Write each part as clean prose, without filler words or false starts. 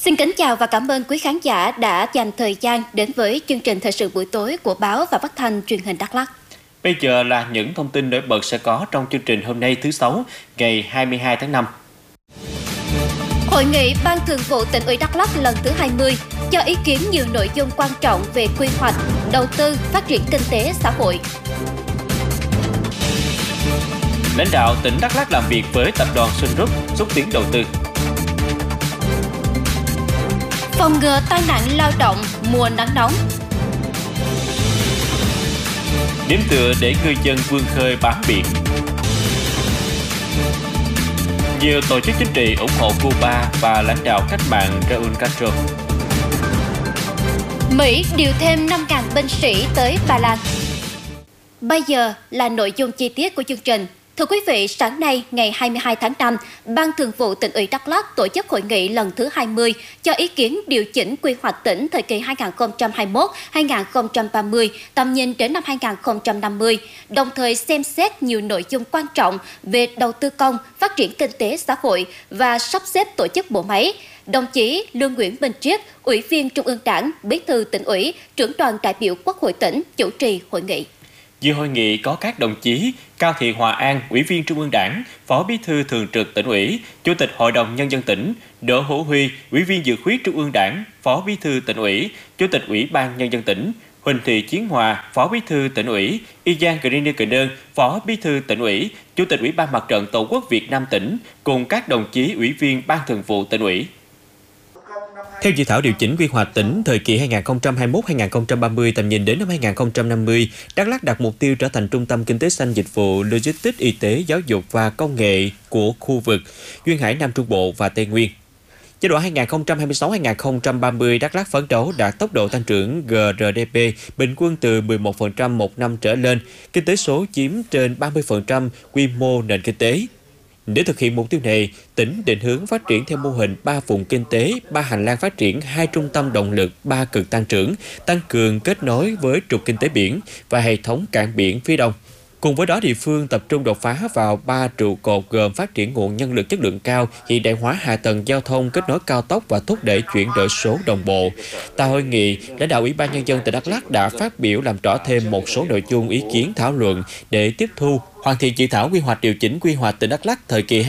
Xin kính chào và cảm ơn quý khán giả đã dành thời gian đến với chương trình thời sự buổi tối của báo và phát thanh truyền hình Đắk Lắk. Bây giờ là những thông tin nổi bật sẽ có trong chương trình hôm nay thứ Sáu, ngày 22 tháng 5. Hội nghị Ban Thường vụ Tỉnh ủy Đắk Lắk lần thứ 20 cho ý kiến nhiều nội dung quan trọng về quy hoạch, đầu tư, phát triển kinh tế xã hội. Lãnh đạo tỉnh Đắk Lắk làm việc với tập đoàn Sun Group xúc tiến đầu tư. Phòng ngừa tai nạn lao động mùa nắng nóng. Điểm tựa để ngư dân vươn khơi bám biển. Nhiều tổ chức chính trị ủng hộ Cuba và lãnh đạo cách mạng Raúl Castro. Mỹ điều thêm 5.000 binh sĩ tới Ba Lan. Bây giờ là nội dung chi tiết của chương trình. Thưa quý vị, sáng nay ngày 22 tháng 5, Ban Thường vụ Tỉnh ủy Đắk Lắk tổ chức hội nghị lần thứ 20 cho ý kiến điều chỉnh quy hoạch tỉnh thời kỳ 2021-2030, tầm nhìn đến năm 2050, đồng thời xem xét nhiều nội dung quan trọng về đầu tư công, phát triển kinh tế xã hội và sắp xếp tổ chức bộ máy. Đồng chí Lương Nguyễn Minh Triết, Ủy viên Trung ương Đảng, Bí thư Tỉnh ủy, trưởng đoàn đại biểu Quốc hội tỉnh chủ trì hội nghị. Dự hội nghị có các đồng chí Cao Thị Hòa An, Ủy viên Trung ương Đảng, Phó Bí thư Thường trực Tỉnh ủy, Chủ tịch Hội đồng Nhân dân tỉnh, Đỗ Hữu Huy, Ủy viên Dự khuyết Trung ương Đảng, Phó Bí thư Tỉnh ủy, Chủ tịch Ủy ban Nhân dân tỉnh, Huỳnh Thị Chiến Hòa, Phó Bí thư Tỉnh ủy, Y Giang Green Cờ Đơn, Phó Bí thư Tỉnh ủy, Chủ tịch Ủy ban Mặt trận Tổ quốc Việt Nam tỉnh, cùng các đồng chí Ủy viên Ban Thường vụ Tỉnh ủy. Theo dự thảo điều chỉnh quy hoạch tỉnh thời kỳ 2021-2030 tầm nhìn đến năm 2050, Đắk Lắk đặt mục tiêu trở thành trung tâm kinh tế xanh, dịch vụ, logistics, y tế, giáo dục và công nghệ của khu vực Duyên Hải Nam Trung Bộ và Tây Nguyên. Giai đoạn 2026-2030, Đắk Lắk phấn đấu đạt tốc độ tăng trưởng GRDP bình quân từ 11% một năm trở lên, kinh tế số chiếm trên 30% quy mô nền kinh tế. Để thực hiện mục tiêu này, tỉnh định hướng phát triển theo mô hình 3 vùng kinh tế, 3 hành lang phát triển, 2 trung tâm động lực, 3 cực tăng trưởng, tăng cường kết nối với trục kinh tế biển và hệ thống cảng biển phía Đông. Cùng với đó, địa phương tập trung đột phá vào 3 trụ cột gồm phát triển nguồn nhân lực chất lượng cao, hiện đại hóa hạ tầng giao thông, kết nối cao tốc và thúc đẩy chuyển đổi số đồng bộ. Tại hội nghị, lãnh đạo Ủy ban Nhân dân tỉnh Đắk Lắk đã phát biểu làm rõ thêm một số nội dung ý kiến thảo luận để tiếp thu, hoàn thiện dự thảo quy hoạch điều chỉnh quy hoạch tỉnh Đắk Lắk thời kỳ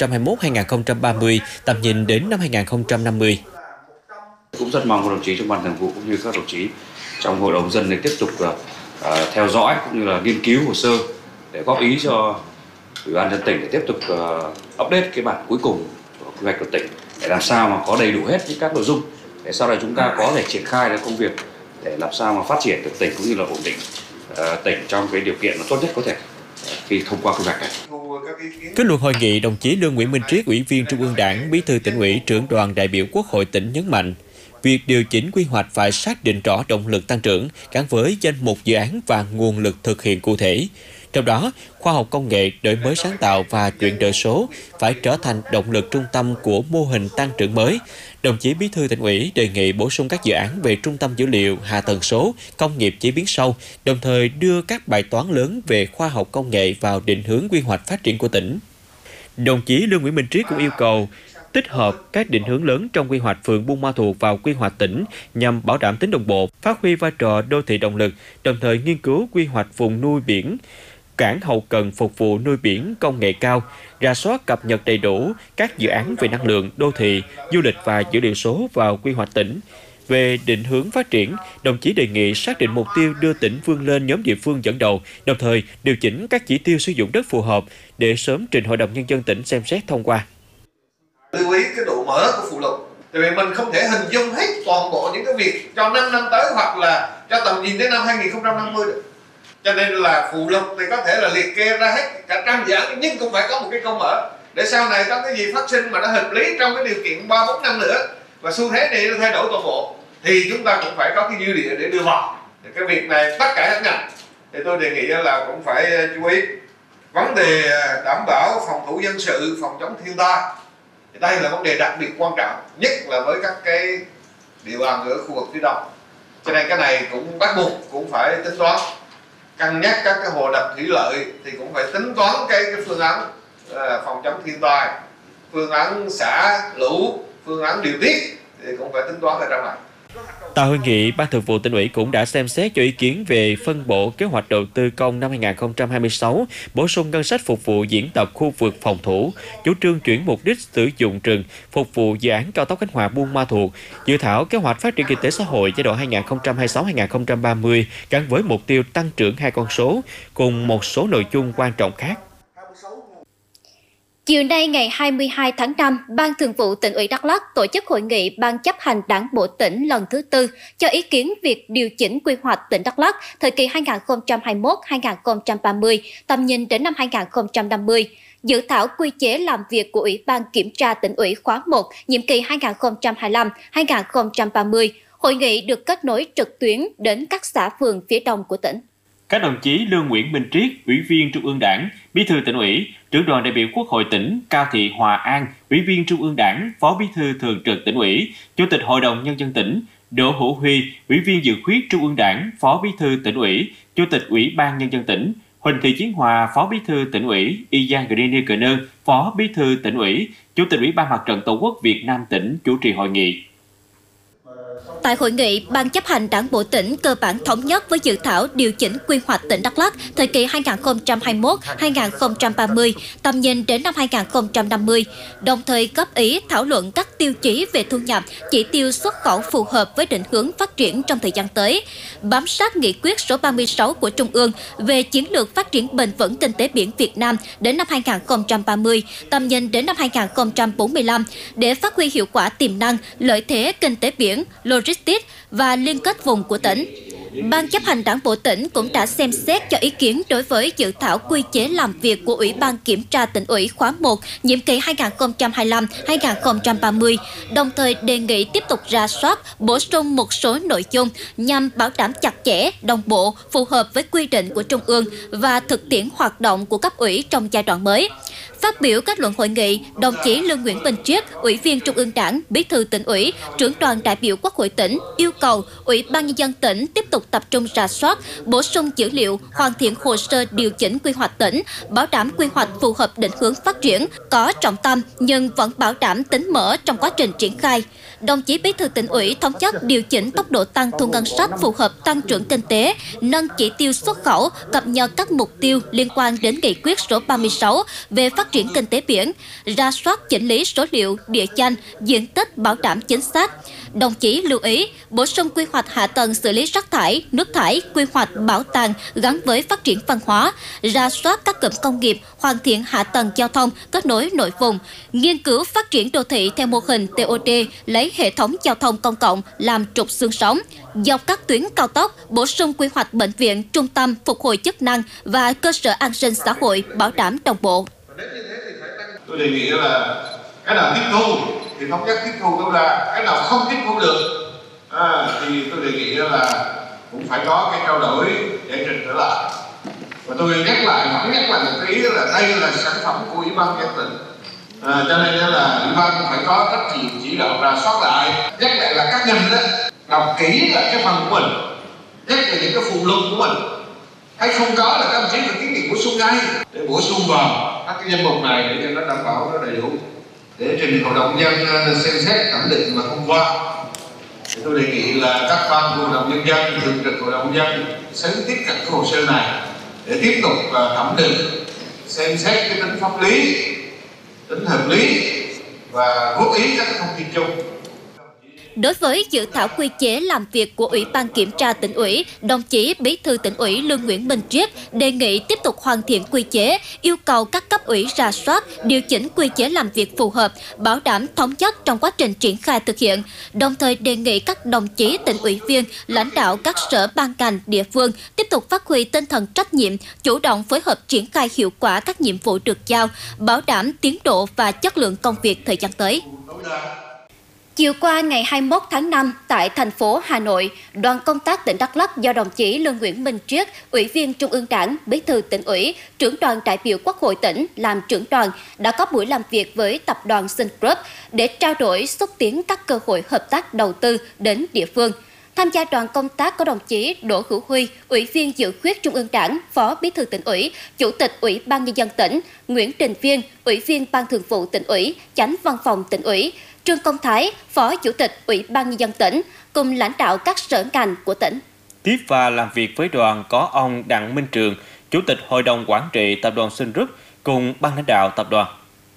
2021-2030, tầm nhìn đến năm 2050. Cũng rất mong các đồng chí trong Ban Thường vụ cũng như các đồng chí trong Hội đồng dân để tiếp tục theo dõi cũng như là nghiên cứu hồ sơ để góp ý cho Ủy ban nhân dân tỉnh để tiếp tục update cái bản cuối cùng của quy hoạch của tỉnh để làm sao mà có đầy đủ hết những các nội dung để sau này chúng ta có thể triển khai được công việc để làm sao mà phát triển được tỉnh cũng như là ổn định tỉnh trong cái điều kiện nó tốt nhất có thể khi thông qua quy hoạch này. Kết luận hội nghị, đồng chí Lương Nguyễn Minh Triết, Ủy viên Trung ương Đảng, Bí thư Tỉnh ủy, trưởng đoàn đại biểu Quốc hội tỉnh nhấn mạnh, việc điều chỉnh quy hoạch phải xác định rõ động lực tăng trưởng gắn với danh mục dự án và nguồn lực thực hiện cụ thể. Trong đó, khoa học công nghệ, đổi mới sáng tạo và chuyển đổi số phải trở thành động lực trung tâm của mô hình tăng trưởng mới. Đồng chí Bí thư Tỉnh ủy đề nghị bổ sung các dự án về trung tâm dữ liệu, hạ tầng số, công nghiệp chế biến sâu, đồng thời đưa các bài toán lớn về khoa học công nghệ vào định hướng quy hoạch phát triển của tỉnh. Đồng chí Lương Nguyễn Minh Triết cũng yêu cầu tích hợp các định hướng lớn trong quy hoạch phường Buôn Ma Thuột vào quy hoạch tỉnh nhằm bảo đảm tính đồng bộ, phát huy vai trò đô thị động lực, đồng thời nghiên cứu quy hoạch vùng nuôi biển, cảng hậu cần phục vụ nuôi biển công nghệ cao, rà soát cập nhật đầy đủ các dự án về năng lượng, đô thị, du lịch và dữ liệu số vào quy hoạch tỉnh. Về định hướng phát triển, đồng chí đề nghị xác định mục tiêu đưa tỉnh vươn lên nhóm địa phương dẫn đầu, đồng thời điều chỉnh các chỉ tiêu sử dụng đất phù hợp để sớm trình Hội đồng Nhân dân tỉnh xem xét thông qua. Lưu ý cái độ mở của phụ lục, tại vì mình không thể hình dung hết toàn bộ những cái việc cho 5 năm tới hoặc là cho tầm nhìn đến năm 2050 được. Cho nên là phụ lục thì có thể là liệt kê ra hết cả trăm dự án, nhưng cũng phải có một cái câu mở để sau này có cái gì phát sinh mà nó hợp lý trong cái điều kiện 3-4 năm nữa và xu thế này nó thay đổi toàn bộ thì chúng ta cũng phải có cái dư địa để đưa vào. Thì cái việc này tất cả các ngành thì tôi đề nghị là cũng phải chú ý. Vấn đề đảm bảo phòng thủ dân sự, phòng chống thiên tai, đây là vấn đề đặc biệt quan trọng, nhất là với các cái địa bàn ở khu vực phía Đông. Cho nên cái này cũng bắt buộc cũng phải tính toán, cân nhắc các cái hồ đập thủy lợi thì cũng phải tính toán cái phương án phòng chống thiên tai, phương án xả lũ, phương án điều tiết thì cũng phải tính toán ở trong này. Tại hội nghị, Ban Thường vụ Tỉnh ủy cũng đã xem xét cho ý kiến về phân bổ kế hoạch đầu tư công năm 2026, bổ sung ngân sách phục vụ diễn tập khu vực phòng thủ, chủ trương chuyển mục đích sử dụng rừng phục vụ dự án cao tốc Khánh Hòa - Buôn Ma Thuột, dự thảo kế hoạch phát triển kinh tế xã hội giai đoạn 2026-2030 gắn với mục tiêu tăng trưởng 2 con số, cùng một số nội dung quan trọng khác. Chiều nay ngày 22 tháng 5, Ban Thường vụ Tỉnh ủy Đắk Lắk tổ chức hội nghị Ban chấp hành Đảng bộ tỉnh lần thứ 4 cho ý kiến việc điều chỉnh quy hoạch tỉnh Đắk Lắk thời kỳ 2021-2030, tầm nhìn đến năm 2050. Dự thảo quy chế làm việc của Ủy ban Kiểm tra Tỉnh ủy khóa 1, nhiệm kỳ 2025-2030. Hội nghị được kết nối trực tuyến đến các xã phường phía đông của tỉnh. Các đồng chí Lương Nguyễn Minh Triết, Ủy viên Trung ương Đảng, Bí thư Tỉnh ủy, Trưởng đoàn đại biểu Quốc hội tỉnh, Cao Thị Hòa An, Ủy viên Trung ương Đảng, Phó Bí thư Thường trực Tỉnh ủy, Chủ tịch Hội đồng Nhân dân tỉnh, Đỗ Hữu Huy, Ủy viên Dự khuyết Trung ương Đảng, Phó Bí thư Tỉnh ủy, Chủ tịch Ủy ban Nhân dân tỉnh, Huỳnh Thị Chiến Hòa, Phó Bí thư Tỉnh ủy, Y Giang Grini Cờ Nơ, Phó Bí thư Tỉnh ủy, Chủ tịch Ủy ban Mặt trận Tổ quốc Việt Nam tỉnh chủ trì hội nghị. Tại hội nghị, Ban chấp hành Đảng bộ tỉnh cơ bản thống nhất với dự thảo điều chỉnh quy hoạch tỉnh Đắk Lắk thời kỳ 2021-2030, tầm nhìn đến năm 2050, đồng thời góp ý thảo luận các tiêu chí về thu nhập, chỉ tiêu xuất khẩu phù hợp với định hướng phát triển trong thời gian tới, bám sát nghị quyết số 36 của Trung ương về chiến lược phát triển bền vững kinh tế biển Việt Nam đến năm 2030, tầm nhìn đến năm 2045 để phát huy hiệu quả tiềm năng, lợi thế kinh tế biển, logistics và liên kết vùng của tỉnh. Ban chấp hành Đảng bộ tỉnh cũng đã xem xét cho ý kiến đối với dự thảo quy chế làm việc của Ủy ban Kiểm tra Tỉnh ủy khóa 1, nhiệm kỳ 2025-2030, đồng thời đề nghị tiếp tục rà soát, bổ sung một số nội dung nhằm bảo đảm chặt chẽ, đồng bộ, phù hợp với quy định của Trung ương và thực tiễn hoạt động của cấp ủy trong giai đoạn mới. Phát biểu kết luận hội nghị, đồng chí Lương Nguyễn Minh Triết, Ủy viên Trung ương Đảng, Bí thư Tỉnh ủy, Trưởng đoàn đại biểu Quốc hội tỉnh yêu cầu Ủy ban Nhân dân tỉnh tiếp tục tập trung rà soát, bổ sung dữ liệu, hoàn thiện hồ sơ điều chỉnh quy hoạch tỉnh, bảo đảm quy hoạch phù hợp định hướng phát triển, có trọng tâm nhưng vẫn bảo đảm tính mở trong quá trình triển khai. Đồng chí Bí thư Tỉnh ủy thống nhất điều chỉnh tốc độ tăng thu ngân sách phù hợp tăng trưởng kinh tế, nâng chỉ tiêu xuất khẩu, cập nhật các mục tiêu liên quan đến nghị quyết số 36 về phát triển kinh tế biển, rà soát chỉnh lý số liệu, địa danh, diện tích bảo đảm chính xác. Đồng chí lưu ý bổ sung quy hoạch hạ tầng xử lý rác thải, nước thải, quy hoạch bảo tàng gắn với phát triển văn hóa, rà soát các cụm công nghiệp, hoàn thiện hạ tầng giao thông kết nối nội vùng, nghiên cứu phát triển đô thị theo mô hình TOT, lấy hệ thống giao thông công cộng làm trục xương sống. Dọc các tuyến cao tốc, bổ sung quy hoạch bệnh viện, trung tâm phục hồi chức năng và cơ sở an sinh xã hội bảo đảm đồng bộ. Tôi đề nghị là cái nào tiếp thu thì thống nhất tiếp thu đâu ra, cái nào không tiếp thu được thì tôi đề nghị là cũng phải có cái trao đổi để trình trở lại. Và tôi vẫn nhắc lại một cái ý là đây là sản phẩm của Ủy ban nhân tỉnh, cho nên là Ủy ban phải có trách nhiệm chỉ đạo rà soát lại, nhắc lại là các ngành đó đọc kỹ là cái phần của mình, nhắc về những cái phụ lục của mình, hay không có là các đồng chí phải kiến nghị bổ sung ngay để bổ sung vào các cái danh mục này để cho nó đảm bảo nó đầy đủ, để trình hội đồng nhân xem xét thẩm định và thông qua. Thì tôi đề nghị là các ban của hội đồng nhân dân, thường trực hội đồng nhân dân sớm tiếp cận cái hồ sơ này để tiếp tục thẩm định, xem xét cái tính pháp lý, tính hợp lý và góp ý các thông tin chung. Đối với dự thảo quy chế làm việc của Ủy ban Kiểm tra Tỉnh ủy, đồng chí Bí thư Tỉnh ủy Lương Nguyễn Minh Triết đề nghị tiếp tục hoàn thiện quy chế, yêu cầu các cấp ủy rà soát, điều chỉnh quy chế làm việc phù hợp, bảo đảm thống nhất trong quá trình triển khai thực hiện. Đồng thời đề nghị các đồng chí tỉnh ủy viên, lãnh đạo các sở ban ngành địa phương tiếp tục phát huy tinh thần trách nhiệm, chủ động phối hợp triển khai hiệu quả các nhiệm vụ được giao, bảo đảm tiến độ và chất lượng công việc thời gian tới. Chiều qua ngày 21 tháng 5 tại thành phố Hà Nội, đoàn công tác tỉnh Đắk Lắk do đồng chí Lương Nguyễn Minh Triết, Ủy viên Trung ương Đảng, Bí thư Tỉnh ủy, Trưởng đoàn đại biểu Quốc hội tỉnh làm trưởng đoàn đã có buổi làm việc với tập đoàn Sun Group để trao đổi xúc tiến các cơ hội hợp tác đầu tư đến địa phương. Tham gia đoàn công tác có đồng chí Đỗ Hữu Huy, Ủy viên Dự khuyết Trung ương Đảng, Phó Bí thư Tỉnh ủy, Chủ tịch Ủy ban Nhân dân tỉnh, Nguyễn Đình Viên, Ủy viên Ban Thường vụ Tỉnh ủy, Chánh Văn phòng Tỉnh ủy, Trương Công Thái, Phó Chủ tịch Ủy ban Nhân dân tỉnh, cùng lãnh đạo các sở ngành của tỉnh. Tiếp và làm việc với đoàn có ông Đặng Minh Trường, Chủ tịch Hội đồng Quản trị Tập đoàn Sun Group cùng ban lãnh đạo tập đoàn.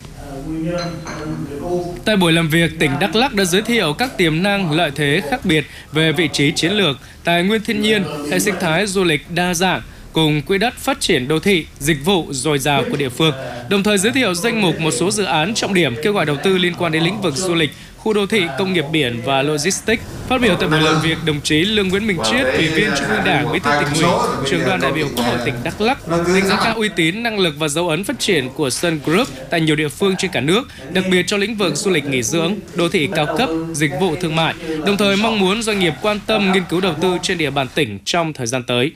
Tại buổi làm việc, tỉnh Đắk Lắk đã giới thiệu các tiềm năng, lợi thế khác biệt về vị trí chiến lược, tài nguyên thiên nhiên, hệ sinh thái du lịch đa dạng, cùng quỹ đất phát triển đô thị, dịch vụ dồi dào của địa phương, đồng thời giới thiệu danh mục một số dự án trọng điểm kêu gọi đầu tư liên quan đến lĩnh vực du lịch, khu đô thị, công nghiệp biển và logistics. Phát biểu tại buổi làm việc, đồng chí Lương Nguyễn Minh Triết, Ủy viên Trung ương Đảng, Bí thư Tỉnh ủy, Trưởng đoàn đại biểu Quốc hội tỉnh Đắk Lắk đánh giá cao uy tín, năng lực và dấu ấn phát triển của Sun Group tại nhiều địa phương trên cả nước, đặc biệt cho lĩnh vực du lịch nghỉ dưỡng, đô thị cao cấp, dịch vụ thương mại. Đồng thời mong muốn doanh nghiệp quan tâm nghiên cứu đầu tư trên địa bàn tỉnh trong thời gian tới.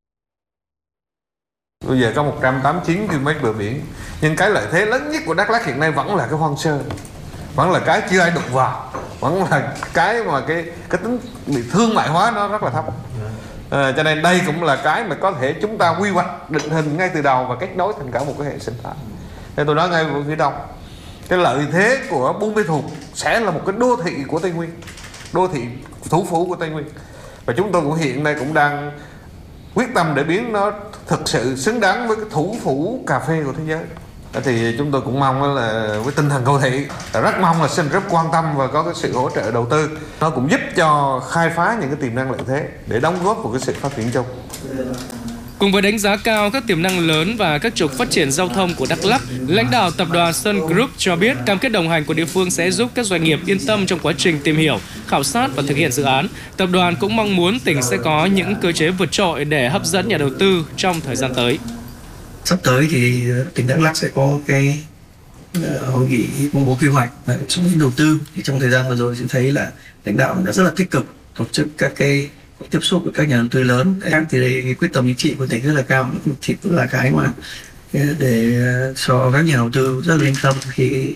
Bây giờ có 189 km bờ biển, nhưng cái lợi thế lớn nhất của Đắk Lắk hiện nay vẫn là cái hoang sơ, vẫn là cái chưa ai đụng vào, vẫn là cái mà cái tính bị thương mại hóa nó rất là thấp. Cho nên đây cũng là cái mà có thể chúng ta quy hoạch định hình ngay từ đầu và kết nối thành cả một cái hệ sinh thái. Nên tôi nói ngay về phía đông, cái lợi thế của Buôn Mê Thuột sẽ là một cái đô thị của Tây Nguyên, đô thị thủ phủ của Tây Nguyên, và chúng tôi cũng hiện nay cũng đang quyết tâm để biến nó thực sự xứng đáng với cái thủ phủ cà phê của thế giới. Thì chúng tôi cũng mong là với tinh thần cầu thị, rất mong là Sun Group quan tâm và có cái sự hỗ trợ đầu tư, nó cũng giúp cho khai phá những cái tiềm năng lợi thế để đóng góp vào cái sự phát triển chung. Cùng với đánh giá cao các tiềm năng lớn và các trục phát triển giao thông của Đắk Lắk, lãnh đạo tập đoàn Sun Group cho biết cam kết đồng hành của địa phương sẽ giúp các doanh nghiệp yên tâm trong quá trình tìm hiểu, khảo sát và thực hiện dự án. Tập đoàn cũng mong muốn tỉnh sẽ có những cơ chế vượt trội để hấp dẫn nhà đầu tư trong thời gian tới. Sắp tới thì tỉnh Đắk Lắk sẽ có cái hội nghị công bố quy hoạch và xúc tiến đầu tư. Thì trong thời gian vừa rồi sẽ thấy là lãnh đạo đã rất là tích cực tổ chức các cái tiếp xúc với các nhà đầu tư lớn. Thì đây quyết tâm chính trị của tỉnh rất là cao, thì cũng là cái mà để cho các nhà đầu tư rất là yên tâm khi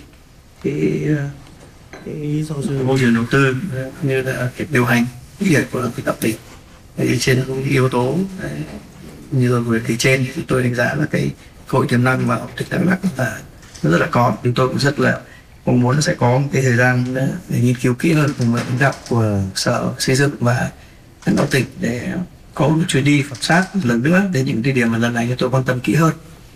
môi trường đầu tư như là cái điều hành quyết liệt của tập tỉnh. Thì trên những yếu tố như rồi vừa kể trên thì tôi đánh giá là cái cơ hội tiềm năng vào tỉnh Đắk Lắk là rất là có. Chúng tôi cũng rất là mong muốn sẽ có một cái thời gian để nghiên cứu kỹ hơn cùng với lãnh đạo của Sở Xây dựng và lãnh đạo tỉnh để có một chuyến đi khảo sát lần nữa đến những địa điểm mà lần này tôi quan tâm kỹ hơn.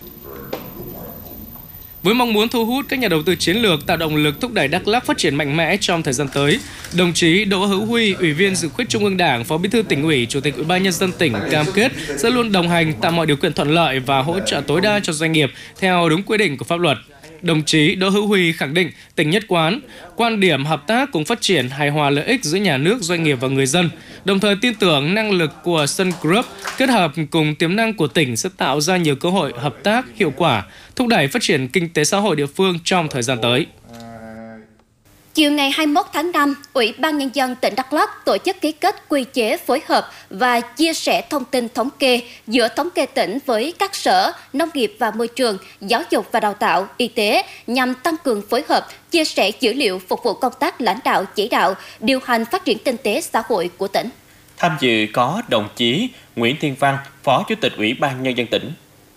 Với mong muốn thu hút các nhà đầu tư chiến lược, tạo động lực thúc đẩy Đắk Lắk phát triển mạnh mẽ trong thời gian tới, đồng chí Đỗ Hữu Huy, Ủy viên Dự khuyết Trung ương Đảng, Phó Bí thư Tỉnh ủy, Chủ tịch Ủy ban Nhân dân tỉnh cam kết sẽ luôn đồng hành, tạo mọi điều kiện thuận lợi và hỗ trợ tối đa cho doanh nghiệp theo đúng quy định của pháp luật. Đồng chí Đỗ Hữu Huy khẳng định tỉnh nhất quán, quan điểm hợp tác cùng phát triển hài hòa lợi ích giữa nhà nước, doanh nghiệp và người dân, đồng thời tin tưởng năng lực của Sun Group kết hợp cùng tiềm năng của tỉnh sẽ tạo ra nhiều cơ hội hợp tác hiệu quả, thúc đẩy phát triển kinh tế xã hội địa phương trong thời gian tới. Chiều ngày 21 tháng 5, Ủy ban Nhân dân tỉnh Đắk Lắk tổ chức ký kết quy chế phối hợp và chia sẻ thông tin thống kê giữa thống kê tỉnh với các sở, nông nghiệp và môi trường, giáo dục và đào tạo, y tế nhằm tăng cường phối hợp, chia sẻ dữ liệu phục vụ công tác lãnh đạo, chỉ đạo, điều hành phát triển kinh tế xã hội của tỉnh. Tham dự có đồng chí Nguyễn Thiên Văn, Phó Chủ tịch Ủy ban Nhân dân tỉnh.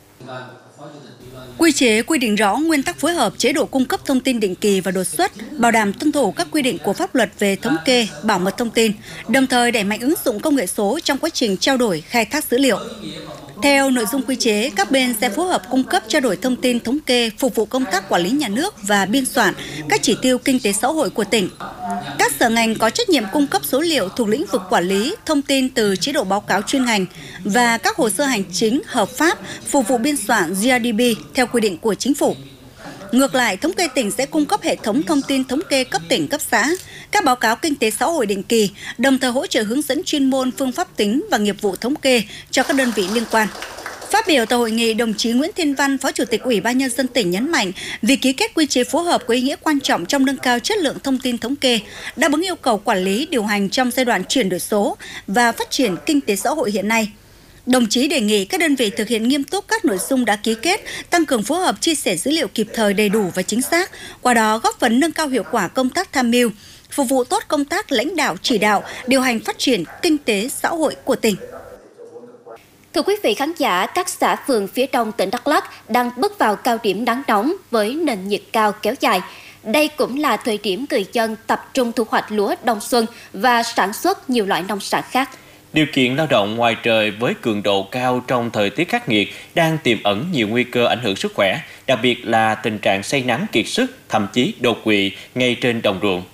Quy chế quy định rõ nguyên tắc phối hợp, chế độ cung cấp thông tin định kỳ và đột xuất, bảo đảm tuân thủ các quy định của pháp luật về thống kê, bảo mật thông tin, đồng thời đẩy mạnh ứng dụng công nghệ số trong quá trình trao đổi, khai thác dữ liệu. Theo nội dung quy chế, các bên sẽ phối hợp cung cấp trao đổi thông tin thống kê phục vụ công tác quản lý nhà nước và biên soạn các chỉ tiêu kinh tế xã hội của tỉnh. Các sở ngành có trách nhiệm cung cấp số liệu thuộc lĩnh vực quản lý, thông tin từ chế độ báo cáo chuyên ngành và các hồ sơ hành chính hợp pháp phục vụ biên soạn GRDP theo quy định của chính phủ. Ngược lại, thống kê tỉnh sẽ cung cấp hệ thống thông tin thống kê cấp tỉnh, cấp xã, các báo cáo kinh tế xã hội định kỳ, đồng thời hỗ trợ hướng dẫn chuyên môn, phương pháp tính và nghiệp vụ thống kê cho các đơn vị liên quan. Phát biểu tại hội nghị, đồng chí Nguyễn Thiên Văn, Phó Chủ tịch Ủy ban Nhân dân tỉnh nhấn mạnh việc ký kết quy chế phối hợp có ý nghĩa quan trọng trong nâng cao chất lượng thông tin thống kê, đáp ứng yêu cầu quản lý, điều hành trong giai đoạn chuyển đổi số và phát triển kinh tế xã hội hiện nay. Đồng chí đề nghị các đơn vị thực hiện nghiêm túc các nội dung đã ký kết, tăng cường phối hợp chia sẻ dữ liệu kịp thời, đầy đủ và chính xác, qua đó góp phần nâng cao hiệu quả công tác tham mưu, phục vụ tốt công tác lãnh đạo chỉ đạo, điều hành phát triển kinh tế xã hội của tỉnh. Thưa quý vị khán giả, các xã phường phía đông tỉnh Đắk Lắk đang bước vào cao điểm nắng nóng với nền nhiệt cao kéo dài. Đây cũng là thời điểm người dân tập trung thu hoạch lúa đông xuân và sản xuất nhiều loại nông sản khác. Điều kiện lao động ngoài trời với cường độ cao trong thời tiết khắc nghiệt đang tiềm ẩn nhiều nguy cơ ảnh hưởng sức khỏe, đặc biệt là tình trạng say nắng kiệt sức, thậm chí đột quỵ ngay trên đồng ruộng.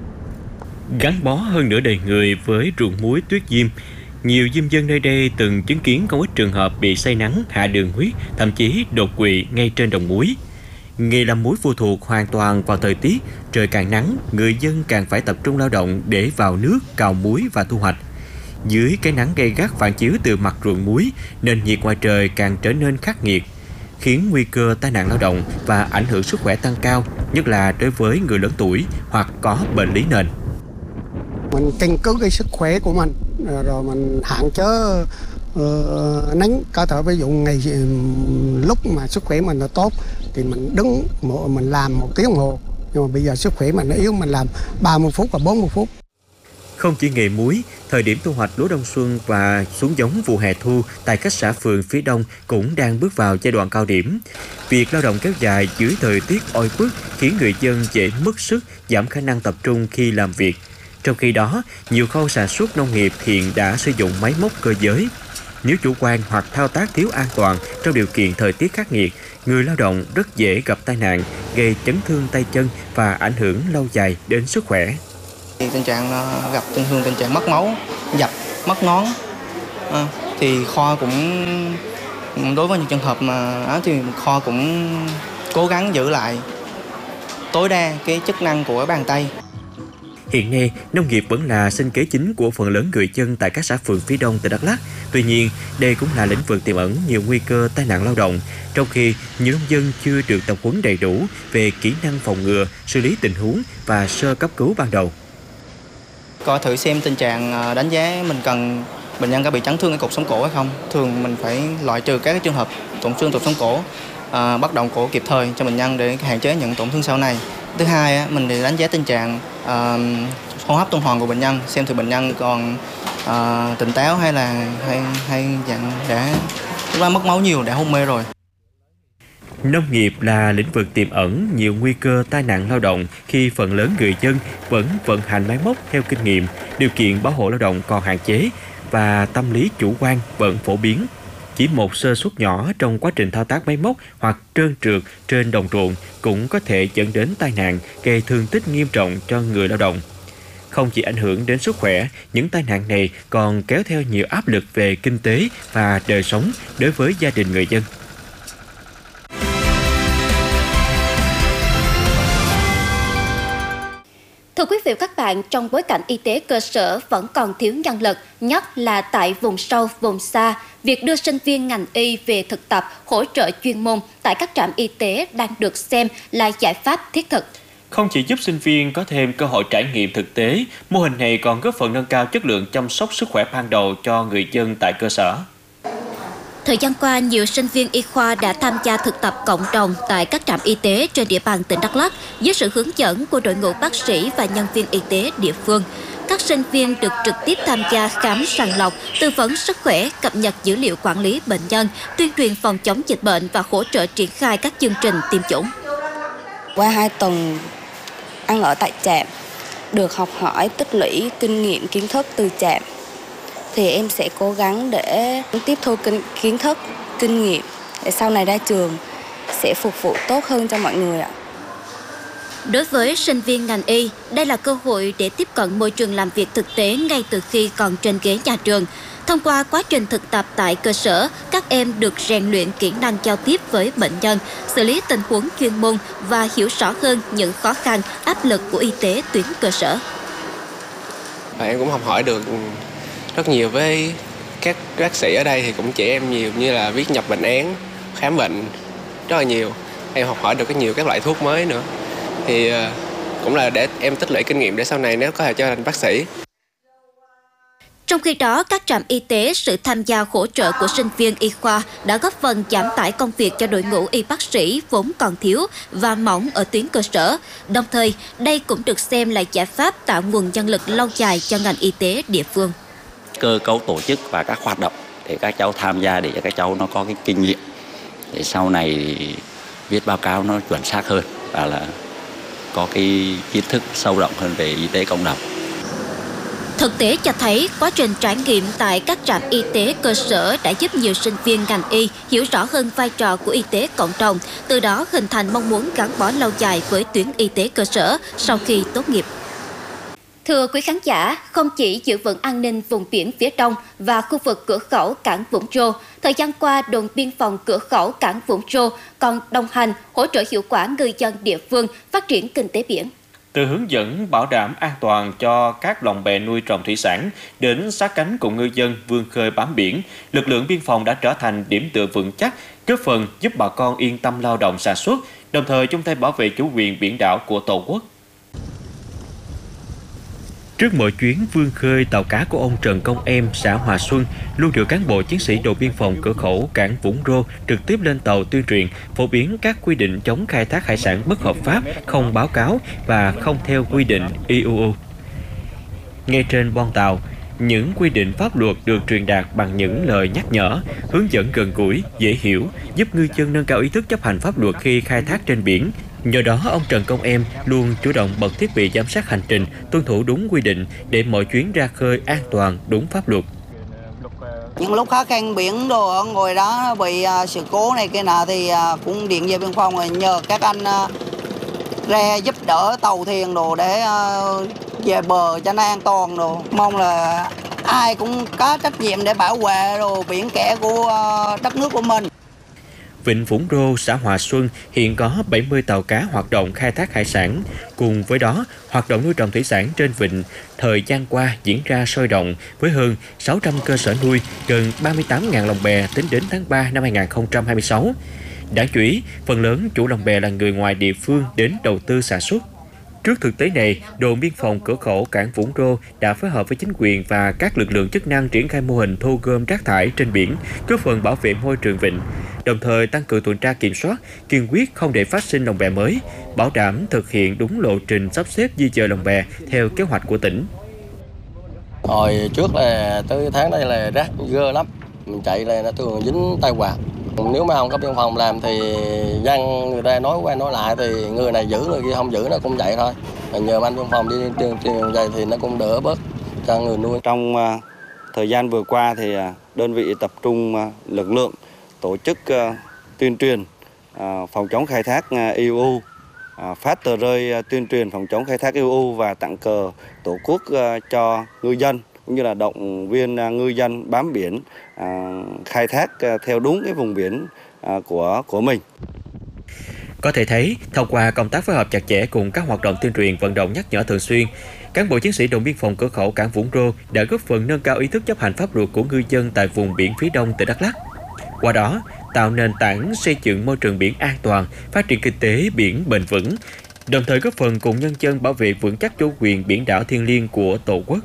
Gắn bó hơn nửa đời người với ruộng muối Tuyết Diêm, nhiều diêm dân nơi đây từng chứng kiến không ít trường hợp bị say nắng, hạ đường huyết, thậm chí đột quỵ ngay trên đồng muối. Nghề làm muối phụ thuộc hoàn toàn vào thời tiết, trời càng nắng, người dân càng phải tập trung lao động để vào nước, cào muối và thu hoạch. Dưới cái nắng gay gắt phản chiếu từ mặt ruộng muối, nền nhiệt ngoài trời càng trở nên khắc nghiệt, khiến nguy cơ tai nạn lao động và ảnh hưởng sức khỏe tăng cao, nhất là đối với người lớn tuổi hoặc có bệnh lý nền. Mình căn cứ cái sức khỏe của mình, rồi mình hạn chế nắng. Có thể ví dụ ngày lúc mà sức khỏe mình nó tốt thì mình đứng mình làm 1 tiếng đồng hồ, nhưng mà bây giờ sức khỏe mình nó yếu, mình làm 30 phút và 40 phút. Không chỉ nghề muối, thời điểm thu hoạch lúa đông xuân và xuống giống vụ hè thu tại các xã phường phía đông cũng đang bước vào giai đoạn cao điểm. Việc lao động kéo dài dưới thời tiết oi bức khiến người dân dễ mất sức, giảm khả năng tập trung khi làm việc. Trong khi đó, nhiều khâu sản xuất nông nghiệp hiện đã sử dụng máy móc cơ giới. Nếu chủ quan hoặc thao tác thiếu an toàn trong điều kiện thời tiết khắc nghiệt, người lao động rất dễ gặp tai nạn, gây chấn thương tay chân và ảnh hưởng lâu dài đến sức khỏe. Tình trạng gặp tình trạng mất máu, dập, mất ngón, thì kho cũng đối với những trường hợp mà thì kho cũng cố gắng giữ lại tối đa cái chức năng của bàn tay. Hiện nay, nông nghiệp vẫn là sinh kế chính của phần lớn người dân tại các xã phường phía đông tỉnh Đắk Lắk. Tuy nhiên, đây cũng là lĩnh vực tiềm ẩn nhiều nguy cơ tai nạn lao động, trong khi nhiều nông dân chưa được tập huấn đầy đủ về kỹ năng phòng ngừa, xử lý tình huống và sơ cấp cứu ban đầu. Coi thử xem tình trạng đánh giá mình cần bệnh nhân có bị chấn thương cái cột sống cổ hay không. Thường mình phải loại trừ các trường hợp tổn thương cột sống cổ, bắt động cổ kịp thời cho bệnh nhân để hạn chế những tổn thương sau này. Thứ hai, mình để đánh giá tình trạng hô hấp tuần hoàn của bệnh nhân, xem thử bệnh nhân còn tỉnh táo hay dạng đã mất máu nhiều, đã hôn mê rồi. Nông nghiệp là lĩnh vực tiềm ẩn nhiều nguy cơ tai nạn lao động khi phần lớn người dân vẫn vận hành máy móc theo kinh nghiệm, điều kiện bảo hộ lao động còn hạn chế và tâm lý chủ quan vẫn phổ biến. Chỉ một sơ suất nhỏ trong quá trình thao tác máy móc hoặc trơn trượt trên đồng ruộng cũng có thể dẫn đến tai nạn, gây thương tích nghiêm trọng cho người lao động. Không chỉ ảnh hưởng đến sức khỏe, những tai nạn này còn kéo theo nhiều áp lực về kinh tế và đời sống đối với gia đình người dân. Thưa quý vị và các bạn, trong bối cảnh y tế cơ sở vẫn còn thiếu nhân lực, nhất là tại vùng sâu, vùng xa, việc đưa sinh viên ngành y về thực tập, hỗ trợ chuyên môn tại các trạm y tế đang được xem là giải pháp thiết thực. Không chỉ giúp sinh viên có thêm cơ hội trải nghiệm thực tế, mô hình này còn góp phần nâng cao chất lượng chăm sóc sức khỏe ban đầu cho người dân tại cơ sở. Thời gian qua, nhiều sinh viên y khoa đã tham gia thực tập cộng đồng tại các trạm y tế trên địa bàn tỉnh Đắk Lắk dưới sự hướng dẫn của đội ngũ bác sĩ và nhân viên y tế địa phương. Các sinh viên được trực tiếp tham gia khám sàng lọc, tư vấn sức khỏe, cập nhật dữ liệu quản lý bệnh nhân, tuyên truyền phòng chống dịch bệnh và hỗ trợ triển khai các chương trình tiêm chủng. Qua 2 tuần ăn ở tại trạm, được học hỏi tích lũy kinh nghiệm kiến thức từ trạm, thì em sẽ cố gắng để tiếp thu kiến thức, kinh nghiệm để sau này ra trường sẽ phục vụ tốt hơn cho mọi người ạ. Đối với sinh viên ngành y, đây là cơ hội để tiếp cận môi trường làm việc thực tế ngay từ khi còn trên ghế nhà trường. Thông qua quá trình thực tập tại cơ sở, các em được rèn luyện kỹ năng giao tiếp với bệnh nhân, xử lý tình huống chuyên môn và hiểu rõ hơn những khó khăn, áp lực của y tế tuyến cơ sở. Em cũng học hỏi được rất nhiều với các bác sĩ ở đây, thì cũng chỉ em nhiều như là viết nhập bệnh án, khám bệnh rất là nhiều. Em học hỏi được nhiều các loại thuốc mới nữa. Thì cũng là để em tích lũy kinh nghiệm để sau này nếu có thể trở thành bác sĩ. Trong khi đó, các trạm y tế, sự tham gia hỗ trợ của sinh viên y khoa đã góp phần giảm tải công việc cho đội ngũ y bác sĩ vốn còn thiếu và mỏng ở tuyến cơ sở. Đồng thời, đây cũng được xem là giải pháp tạo nguồn nhân lực lâu dài cho ngành y tế địa phương. Cơ cấu tổ chức và các hoạt động để các cháu tham gia, để cho các cháu nó có cái kinh nghiệm, để sau này viết báo cáo nó chuẩn xác hơn và là có cái kiến thức sâu rộng hơn về y tế cộng đồng. Thực tế cho thấy, quá trình trải nghiệm tại các trạm y tế cơ sở đã giúp nhiều sinh viên ngành y hiểu rõ hơn vai trò của y tế cộng đồng, từ đó hình thành mong muốn gắn bó lâu dài với tuyến y tế cơ sở sau khi tốt nghiệp. Thưa quý khán giả, không chỉ giữ vững an ninh vùng biển phía Đông và khu vực cửa khẩu cảng Vũng Rô, thời gian qua đồn biên phòng cửa khẩu cảng Vũng Rô còn đồng hành hỗ trợ hiệu quả ngư dân địa phương phát triển kinh tế biển. Từ hướng dẫn bảo đảm an toàn cho các lồng bè nuôi trồng thủy sản đến sát cánh cùng ngư dân vươn khơi bám biển, lực lượng biên phòng đã trở thành điểm tựa vững chắc, góp phần giúp bà con yên tâm lao động sản xuất, đồng thời chung tay bảo vệ chủ quyền biển đảo của Tổ quốc. Trước mỗi chuyến vươn khơi, tàu cá của ông Trần Công Em, xã Hòa Xuân luôn được cán bộ chiến sĩ đồn biên phòng cửa khẩu cảng Vũng Rô trực tiếp lên tàu tuyên truyền, phổ biến các quy định chống khai thác hải sản bất hợp pháp, không báo cáo và không theo quy định IUU. Ngay trên boong tàu, những quy định pháp luật được truyền đạt bằng những lời nhắc nhở, hướng dẫn gần gũi, dễ hiểu, giúp ngư dân nâng cao ý thức chấp hành pháp luật khi khai thác trên biển. Do đó, ông Trần Công Em luôn chủ động bật thiết bị giám sát hành trình, tuân thủ đúng quy định để mọi chuyến ra khơi an toàn, đúng pháp luật. Những lúc khó khăn biển đồ ở ngồi đó bị sự cố này kia nọ thì cũng điện về biên phòng rồi nhờ các anh ra giúp đỡ tàu thuyền đồ để về bờ cho nó an toàn đồ. Mong là ai cũng có trách nhiệm để bảo vệ đồ biển kẻ của đất nước của mình. Vịnh Vũng Rô, xã Hòa Xuân hiện có 70 tàu cá hoạt động khai thác hải sản. Cùng với đó, hoạt động nuôi trồng thủy sản trên vịnh thời gian qua diễn ra sôi động với hơn 600 cơ sở nuôi, gần 38.000 lồng bè tính đến tháng 3 năm 2026. Đáng chú ý, phần lớn chủ lồng bè là người ngoài địa phương đến đầu tư sản xuất. Trước thực tế này, đồn biên phòng cửa khẩu cảng Vũng Rô đã phối hợp với chính quyền và các lực lượng chức năng triển khai mô hình thu gom rác thải trên biển, góp phần bảo vệ môi trường vịnh, đồng thời tăng cường tuần tra kiểm soát, kiên quyết không để phát sinh lồng bè mới, bảo đảm thực hiện đúng lộ trình sắp xếp di dời lồng bè theo kế hoạch của tỉnh. Hồi trước là tới tháng đây là rác gơ lắm, mình chạy là nó thường dính tai họa. Nếu mà không có biên phòng làm thì dân người ta nói qua nói lại thì người này giữ người kia không giữ, nó cũng vậy thôi. Nhờ ban biên phòng đi tuyên truyền vậy thì nó cũng đỡ bớt cho người nuôi. Trong thời gian vừa qua thì đơn vị tập trung lực lượng tổ chức tuyên truyền phòng chống khai thác IUU, phát tờ rơi tuyên truyền phòng chống khai thác IUU và tặng cờ Tổ quốc cho ngư dân, cũng như là động viên ngư dân bám biển khai thác theo đúng cái vùng biển của mình. Có thể thấy, thông qua công tác phối hợp chặt chẽ cùng các hoạt động tuyên truyền vận động nhắc nhở thường xuyên, cán bộ chiến sĩ đồn biên phòng cửa khẩu cảng Vũng Rô đã góp phần nâng cao ý thức chấp hành pháp luật của ngư dân tại vùng biển phía Đông tỉnh Đắk Lắk. Qua đó, tạo nền tảng xây dựng môi trường biển an toàn, phát triển kinh tế biển bền vững, đồng thời góp phần cùng nhân dân bảo vệ vững chắc chủ quyền biển đảo thiêng liêng của Tổ quốc.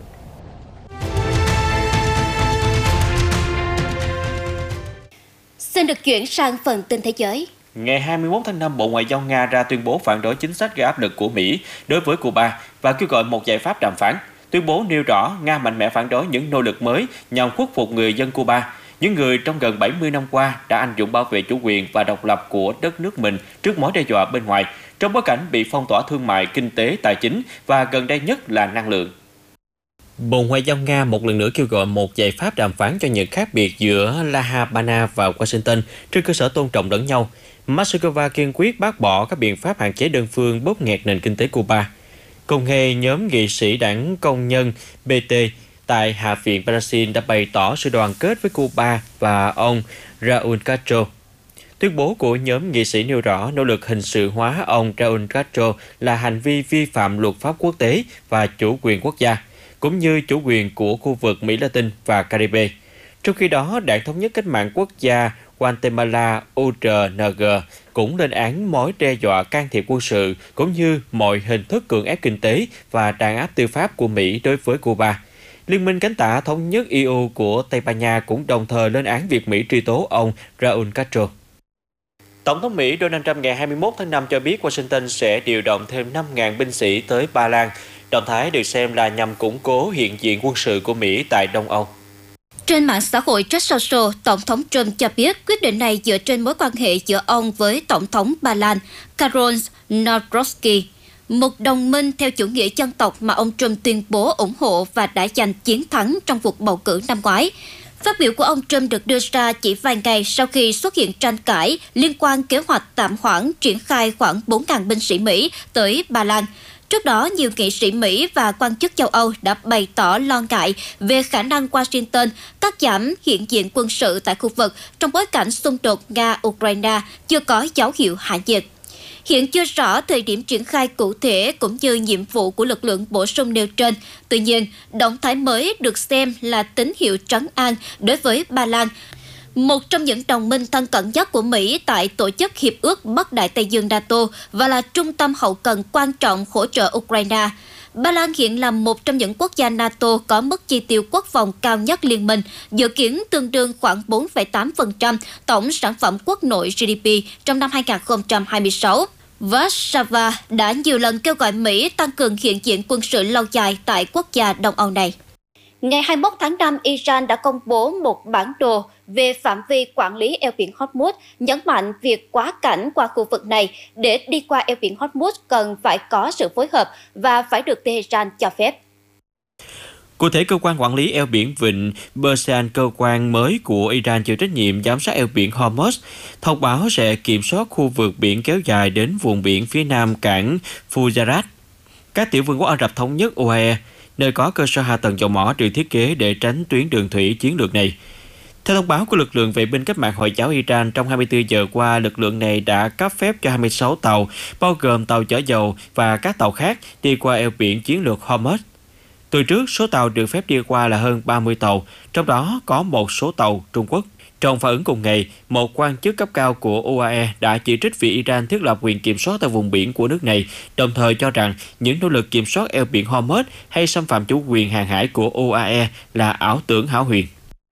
Xin được chuyển sang phần tin thế giới. Ngày 21 tháng 5, Bộ Ngoại giao Nga ra tuyên bố phản đối chính sách gây áp lực của Mỹ đối với Cuba và kêu gọi một giải pháp đàm phán. Tuyên bố nêu rõ Nga mạnh mẽ phản đối những nỗ lực mới nhằm khuất phục người dân Cuba, những người trong gần 70 năm qua đã anh dũng bảo vệ chủ quyền và độc lập của đất nước mình trước mối đe dọa bên ngoài, trong bối cảnh bị phong tỏa thương mại, kinh tế, tài chính và gần đây nhất là năng lượng. Bộ Ngoại giao Nga một lần nữa kêu gọi một giải pháp đàm phán cho những khác biệt giữa La Habana và Washington trên cơ sở tôn trọng lẫn nhau. Moscow kiên quyết bác bỏ các biện pháp hạn chế đơn phương bóp nghẹt nền kinh tế Cuba. Cùng ngày, nhóm nghị sĩ đảng Công nhân BT tại Hạ viện Brazil đã bày tỏ sự đoàn kết với Cuba và ông Raúl Castro. Tuyên bố của nhóm nghị sĩ nêu rõ nỗ lực hình sự hóa ông Raúl Castro là hành vi vi phạm luật pháp quốc tế và chủ quyền quốc gia, cũng như chủ quyền của khu vực Mỹ Latin và Caribe. Trong khi đó, Đảng Thống nhất Cách mạng Quốc gia Guatemala URNG cũng lên án mối đe dọa can thiệp quân sự cũng như mọi hình thức cưỡng ép kinh tế và đàn áp tư pháp của Mỹ đối với Cuba. Liên minh cánh tả thống nhất EU của Tây Ban Nha cũng đồng thời lên án việc Mỹ truy tố ông Raúl Castro. Tổng thống Mỹ Donald Trump ngày 21 tháng 5 cho biết Washington sẽ điều động thêm 5.000 binh sĩ tới Ba Lan. Động thái được xem là nhằm củng cố hiện diện quân sự của Mỹ tại Đông Âu. Trên mạng xã hội Truth Social, Tổng thống Trump cho biết quyết định này dựa trên mối quan hệ giữa ông với Tổng thống Ba Lan Karol Nawrocki, một đồng minh theo chủ nghĩa dân tộc mà ông Trump tuyên bố ủng hộ và đã giành chiến thắng trong cuộc bầu cử năm ngoái. Phát biểu của ông Trump được đưa ra chỉ vài ngày sau khi xuất hiện tranh cãi liên quan kế hoạch tạm hoãn triển khai khoảng 4.000 binh sĩ Mỹ tới Ba Lan. Trước đó, nhiều nghị sĩ Mỹ và quan chức châu Âu đã bày tỏ lo ngại về khả năng Washington cắt giảm hiện diện quân sự tại khu vực trong bối cảnh xung đột Nga-Ukraine chưa có dấu hiệu hạ nhiệt. Hiện chưa rõ thời điểm triển khai cụ thể cũng như nhiệm vụ của lực lượng bổ sung nêu trên. Tuy nhiên, động thái mới được xem là tín hiệu trấn an đối với Ba Lan, một trong những đồng minh thân cận nhất của Mỹ tại Tổ chức Hiệp ước Bắc Đại Tây Dương NATO và là trung tâm hậu cần quan trọng hỗ trợ Ukraine. Ba Lan hiện là một trong những quốc gia NATO có mức chi tiêu quốc phòng cao nhất liên minh, dự kiến tương đương khoảng 4,8% tổng sản phẩm quốc nội GDP trong năm 2026. Warsaw đã nhiều lần kêu gọi Mỹ tăng cường hiện diện quân sự lâu dài tại quốc gia Đông Âu này. Ngày 21 tháng 5, Iran đã công bố một bản đồ về phạm vi quản lý eo biển Hormuz, nhấn mạnh việc quá cảnh qua khu vực này để đi qua eo biển Hormuz cần phải có sự phối hợp và phải được Tehran cho phép. Cụ thể, cơ quan quản lý eo biển Vịnh Persian, cơ quan mới của Iran chịu trách nhiệm giám sát eo biển Hormuz, thông báo sẽ kiểm soát khu vực biển kéo dài đến vùng biển phía nam cảng Fujairah, các tiểu vương quốc Ả Rập Thống Nhất UAE, nơi có cơ sở hạ tầng dầu mỏ được thiết kế để tránh tuyến đường thủy chiến lược này. Theo thông báo của lực lượng vệ binh cách mạng Hồi giáo Iran, trong 24 giờ qua, lực lượng này đã cấp phép cho 26 tàu, bao gồm tàu chở dầu và các tàu khác, đi qua eo biển chiến lược Hormuz. Từ trước, số tàu được phép đi qua là hơn 30 tàu, trong đó có một số tàu Trung Quốc. Trong phản ứng cùng ngày, một quan chức cấp cao của UAE đã chỉ trích việc Iran thiết lập quyền kiểm soát tại vùng biển của nước này, đồng thời cho rằng những nỗ lực kiểm soát eo biển Hormuz hay xâm phạm chủ quyền hàng hải của UAE là ảo tưởng hão huyền.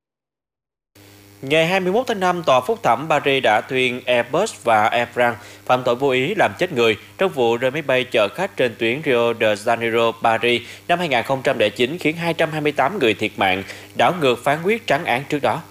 Ngày 21 tháng 5, Tòa phúc thẩm Paris đã tuyên Airbus và Air France phạm tội vô ý làm chết người trong vụ rơi máy bay chở khách trên tuyến Rio de Janeiro-Paris năm 2009 khiến 228 người thiệt mạng, đảo ngược phán quyết trắng án trước đó.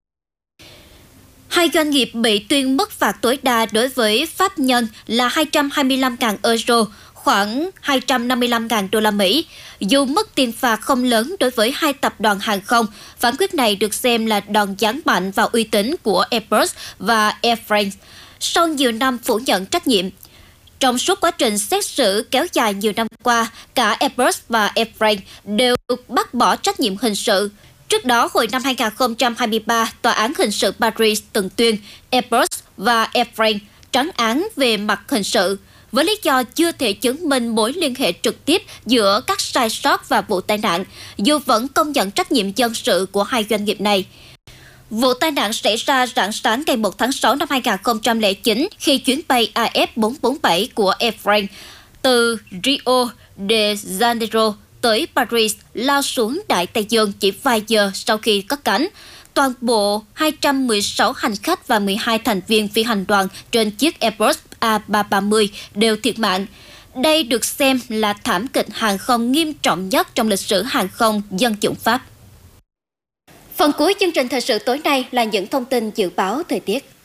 Hai doanh nghiệp bị tuyên mức phạt tối đa đối với pháp nhân là 225.000 euro, khoảng 255.000 đô la Mỹ. Dù mức tiền phạt không lớn đối với hai tập đoàn hàng không, phán quyết này được xem là đòn giáng mạnh vào uy tín của Airbus và Air France sau nhiều năm phủ nhận trách nhiệm. Trong suốt quá trình xét xử kéo dài nhiều năm qua, cả Airbus và Air France đều bác bỏ trách nhiệm hình sự. Trước đó, hồi năm 2023, Tòa án Hình sự Paris từng tuyên Airbus và Air France trắng án về mặt hình sự, với lý do chưa thể chứng minh mối liên hệ trực tiếp giữa các sai sót và vụ tai nạn, dù vẫn công nhận trách nhiệm dân sự của hai doanh nghiệp này. Vụ tai nạn xảy ra rạng sáng ngày 1 tháng 6 năm 2009 khi chuyến bay AF447 của Air France từ Rio de Janeiro tới Paris lao xuống Đại Tây Dương chỉ vài giờ sau khi cất cánh. Toàn bộ 216 hành khách và 12 thành viên phi hành đoàn trên chiếc Airbus A330 đều thiệt mạng. Đây được xem là thảm kịch hàng không nghiêm trọng nhất trong lịch sử hàng không dân chủng Pháp. Phần cuối chương trình thời sự tối nay là những thông tin dự báo thời tiết.